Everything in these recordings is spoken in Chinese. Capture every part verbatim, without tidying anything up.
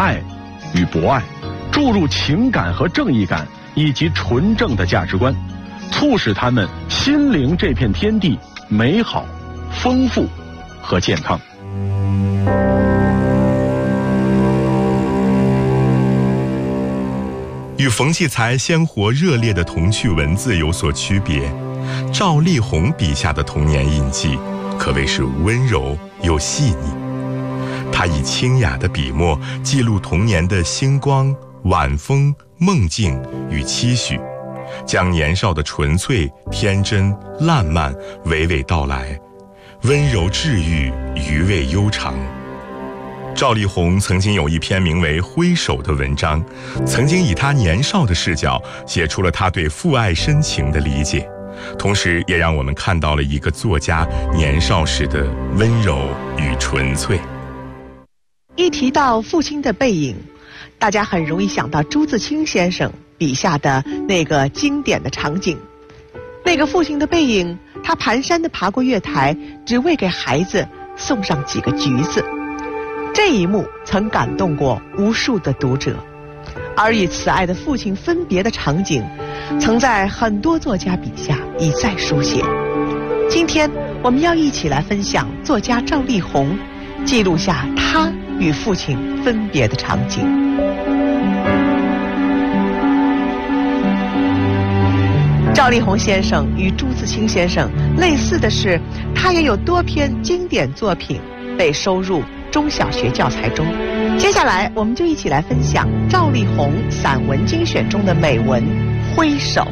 爱与博爱，注入情感和正义感以及纯正的价值观，促使他们心灵这片天地美好、丰富和健康。 与冯骥才鲜活热烈的童趣文字有所区别，赵丽宏笔下的童年印记可谓是温柔又细腻。他以清雅的笔墨记录童年的星光、晚风、梦境与期许，将年少的纯粹、天真、烂漫娓娓道来，温柔治愈，余味悠长。赵丽宏曾经有一篇名为《挥手》的文章，曾经以他年少的视角写出了他对父爱深情的理解，同时也让我们看到了一个作家年少时的温柔与纯粹。 一提到父亲的背影，大家很容易想到朱自清先生笔下的那个经典的场景。那个父亲的背影，他蹒跚地爬过月台，只为给孩子送上几个橘子。这一幕曾感动过无数的读者，而与慈爱的父亲分别的场景，曾在很多作家笔下一再书写。今天我们要一起来分享作家赵丽宏记录下他与父亲分别的场景。赵丽宏先生与朱自清先生类似的是，他也有多篇经典作品被收入中小学教材中。接下来我们就一起来分享赵丽宏散文精选中的美文《挥手》。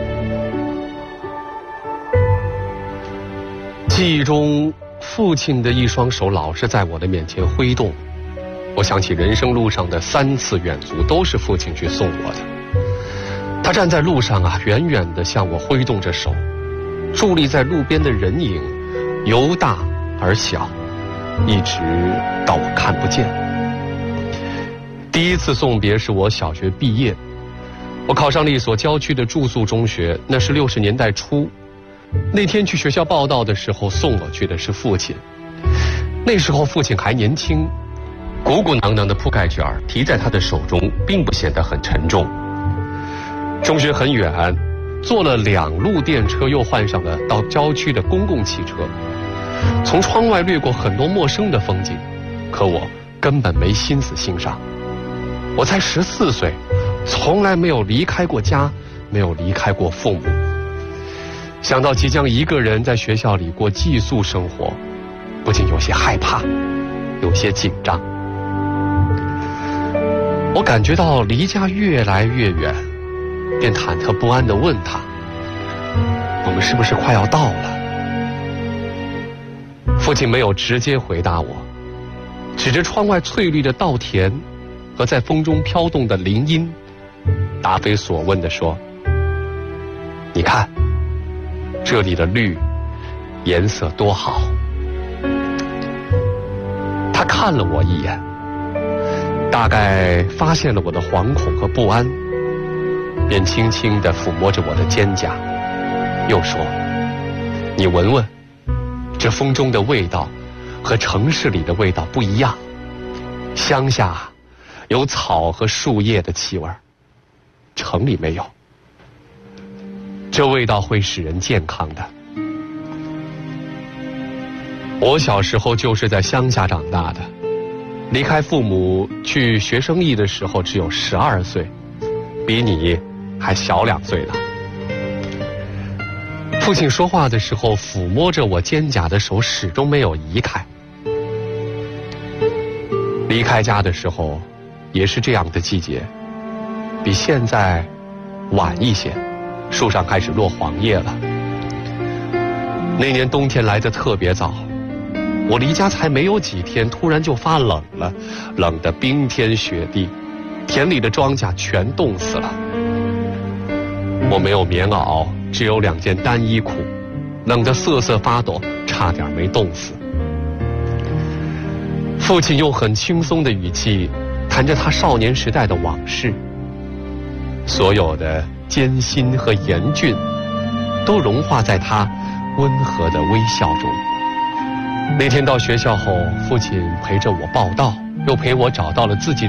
记忆中，父亲的一双手老是在我的面前挥动，我想起人生路上的三次远足都是父亲去送我的。他站在路上啊，远远地向我挥动着手，伫立在路边的人影由大而小，一直到我看不见。第一次送别是我小学毕业，我考上了一所郊区的住宿中学，那是六十年代初。那天去学校报到的时候，送我去的是父亲。那时候父亲还年轻，鼓鼓囊囊的铺盖卷提在他的手中，并不显得很沉重。中学很远，坐了两路电车，又换上了到郊区的公共汽车。从窗外掠过很多陌生的风景，可我根本没心思欣赏。我才十四岁，从来没有离开过家，没有离开过父母。想到即将一个人在学校里过寄宿生活，不禁有些害怕，有些紧张。我感觉到离家越来越远，便忐忑不安地问他：我们是不是快要到了？父亲没有直接回答我，指着窗外翠绿的稻田和在风中飘动的林荫，答非所问地说：你看这里的绿颜色多好。他看了我一眼，大概发现了我的惶恐和不安，便轻轻地抚摸着我的肩胛，又说：你闻闻，这风中的味道和城市里的味道不一样，乡下有草和树叶的气味，城里没有，这味道会使人健康的。我小时候就是在乡下长大的，离开父母去学生意的时候只有十二岁，比你还小两岁呢。父亲说话的时候抚摸着我肩胛的手始终没有移开。离开家的时候也是这样的季节，比现在晚一些，树上开始落黄叶了。那年冬天来得特别早，我离家才没有几天，突然就发冷了，冷得冰天雪地，田里的庄稼全冻死了。我没有棉袄，只有两件单衣裤，冷得瑟瑟发抖，差点没冻死。父亲用很轻松的语气谈着他少年时代的往事，所有的艰辛和严峻都融化在他温和的微笑中。那天到学校后，父亲陪着我报到，又陪我找到了自己